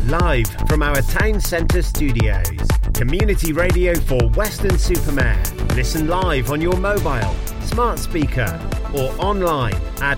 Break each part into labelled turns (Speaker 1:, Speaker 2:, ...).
Speaker 1: Live from our town centre studios. Community radio for Weston-super-Mare. Listen live on your mobile, smart speaker or online at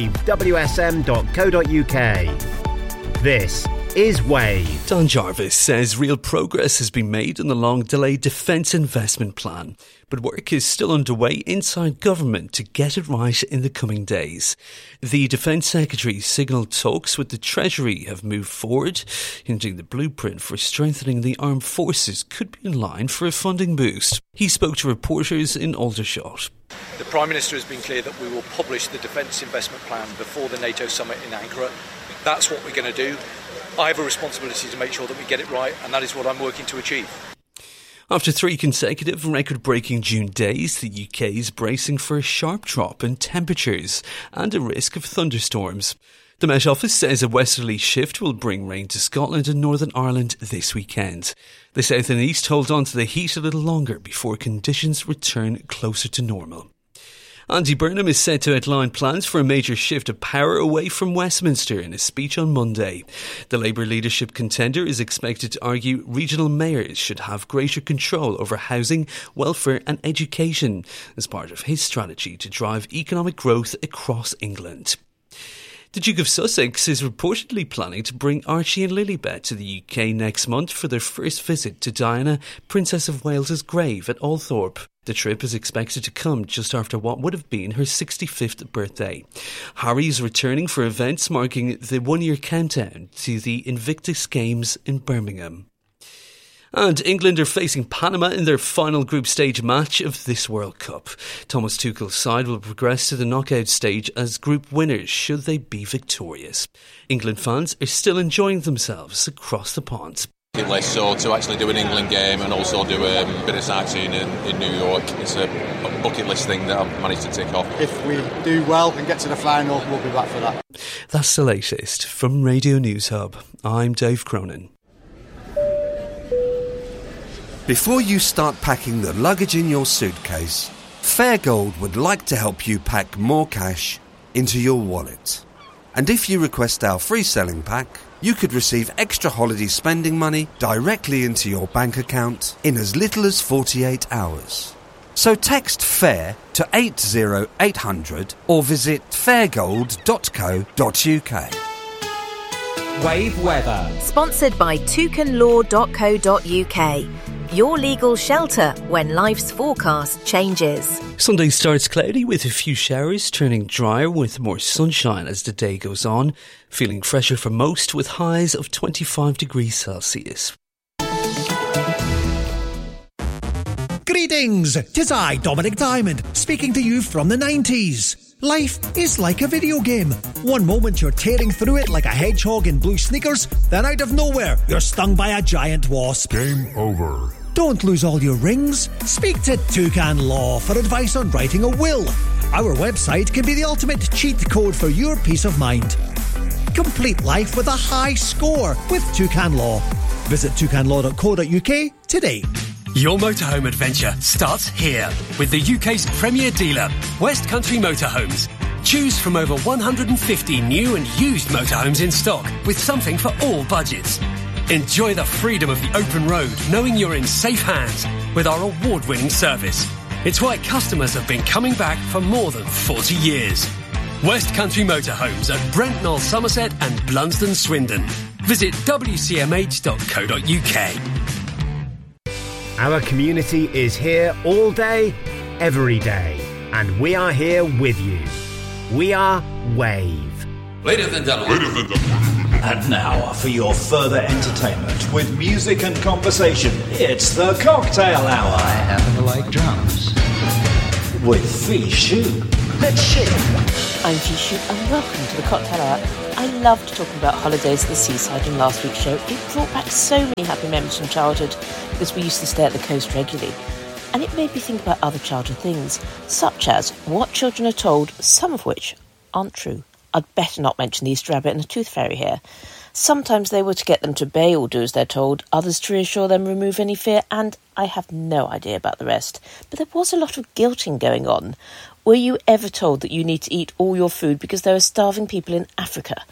Speaker 1: wavewsm.co.uk. This is Wave.
Speaker 2: Don Jarvis says real progress has been made on the long-delayed Defence Investment Plan, but work is still underway inside government to get it right in the coming days. The Defence Secretary signalled talks with the Treasury have moved forward, hinting the blueprint for strengthening the armed forces could be in line for a funding boost. He spoke to reporters in Aldershot.
Speaker 3: The Prime Minister has been clear that we will publish the Defence Investment Plan before the NATO summit in Ankara. That's what we're going to do. I have a responsibility to make sure that we get it right, and that is what I'm working to achieve.
Speaker 2: After 3 consecutive record-breaking June days, the UK is bracing for a sharp drop in temperatures and a risk of thunderstorms. The Met Office says a westerly shift will bring rain to Scotland and Northern Ireland this weekend. The south and east hold on to the heat a little longer before conditions return closer to normal. Andy Burnham is said to outline plans for a major shift of power away from Westminster in a speech on Monday. The Labour leadership contender is expected to argue regional mayors should have greater control over housing, welfare and education as part of his strategy to drive economic growth across England. The Duke of Sussex is reportedly planning to bring Archie and Lilibet to the UK next month for their first visit to Diana, Princess of Wales's grave at Althorpe. The trip is expected to come just after what would have been her 65th birthday. Harry is returning for events marking the one-year countdown to the Invictus Games in Birmingham. And England are facing Panama in their final group stage match of this World Cup. Thomas Tuchel's side will progress to the knockout stage as group winners should they be victorious. England fans are still enjoying themselves across the pond.
Speaker 4: Less so to actually do an England game and also do a bit of sightseeing in New York. It's a bucket list thing that I've managed to tick off.
Speaker 5: If we do well and get to the final, we'll be back for that.
Speaker 2: That's the latest from Radio News Hub. I'm Dave Cronin.
Speaker 6: Before you start packing the luggage in your suitcase, Fairgold would like to help you pack more cash into your wallet. And if you request our free selling pack, you could receive extra holiday spending money directly into your bank account in as little as 48 hours. So text FAIR to 80800 or visit fairgold.co.uk.
Speaker 7: Wave weather.
Speaker 8: Sponsored by toucanlaw.co.uk. Your legal shelter when life's forecast changes.
Speaker 2: Sunday starts cloudy with a few showers, turning drier with more sunshine as the day goes on. Feeling fresher for most with highs of 25 degrees Celsius.
Speaker 9: Greetings, 'tis I, Dominic Diamond, speaking to you from the 90s. Life is like a video game. One moment you're tearing through it like a hedgehog in blue sneakers, then out of nowhere you're stung by a giant wasp.
Speaker 10: Game over.
Speaker 9: Don't lose all your rings. Speak to Toucan Law for advice on writing a will. Our website can be the ultimate cheat code for your peace of mind. Complete life with a high score with Toucan Law. Visit toucanlaw.co.uk today.
Speaker 11: Your motorhome adventure starts here with the UK's premier dealer, West Country Motorhomes. Choose from over 150 new and used motorhomes in stock with something for all budgets. Enjoy the freedom of the open road, knowing you're in safe hands with our award-winning service. It's why customers have been coming back for more than 40 years. West Country Motorhomes at Brentnall, Somerset and Blunsdon, Swindon. Visit wcmh.co.uk.
Speaker 1: Our community is here all day, every day, and we are here with you. We are Wave.
Speaker 12: Ladies and gentlemen. And now for your further entertainment with music and conversation, it's the Cocktail Hour.
Speaker 13: I happen to like drums.
Speaker 12: With Fee Shu.
Speaker 14: Let's shit. I'm Fee Shu and welcome to the Cocktail Hour. I loved talking about holidays at the seaside in last week's show. It brought back so many happy memories from childhood because we used to stay at the coast regularly. And it made me think about other childhood things, such as what children are told, some of which aren't true. I'd better not mention the Easter Rabbit and the Tooth Fairy here. Sometimes they were to get them to obey or do as they're told, others to reassure them, remove any fear, and I have no idea about the rest. But there was a lot of guilting going on. Were you ever told that you need to eat all your food because there are starving people in Africa?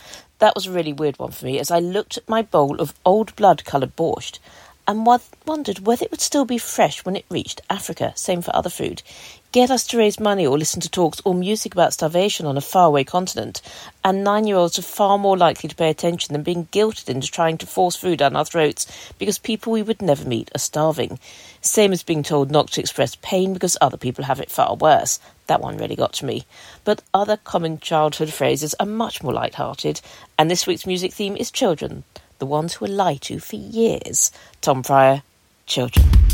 Speaker 14: That was a really weird one for me, as I looked at my bowl of old blood-coloured borscht and wondered whether it would still be fresh when it reached Africa. Same for other food. Get us to raise money or listen to talks or music about starvation on a faraway continent, and 9-year-olds are far more likely to pay attention than being guilted into trying to force food down our throats because people we would never meet are starving. Same as being told not to express pain because other people have it far worse. That one really got to me. But other common childhood phrases are much more light-hearted, and this week's music theme is children, the ones who were lied to for years. Tom Pryor, Children.